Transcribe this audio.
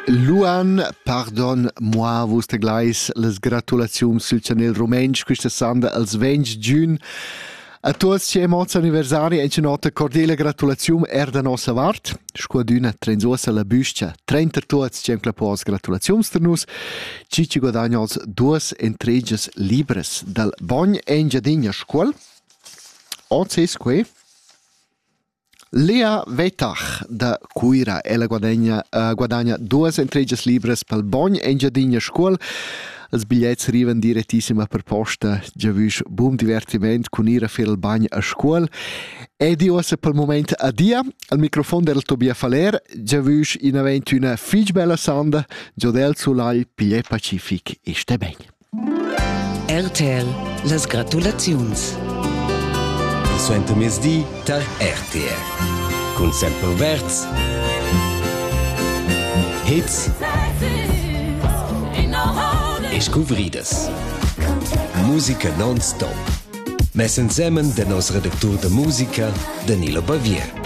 Luan, pardon-moi, vus te glais las gratulaziuns sul channel Rumensch questa sanda als 20 giugn. A tuos c'è moz anniversari e c'è nota cordiale gratulazium da nostra vart. Squaduna trenzosa la buscia. 30 tuos c'è clapos gratulaziums per nus. Ci guadagnos 2 libres dal Bogn Engiadina Scuol. Oz es que Lea Vetach da Cuira ella guadagna 2 libres pel Bogn Engiadina Scuol. Els bigliets arrivan direttissima per posta, già vius buon divertiment con ira fer il bagn a scuol. E di ossa pel moment a dia, al microfon del Tobia Faler, già vius in avent una fig bella sanda, già del sulai piglie pacific e ste ben. RTL, las gratulaziuns. Suenta mesdi tar RTL. Con sempre verts. Hits. E scuvridas. Musica non-stop. Mes ensemen de nos redactor de musica, Danilo Bavier.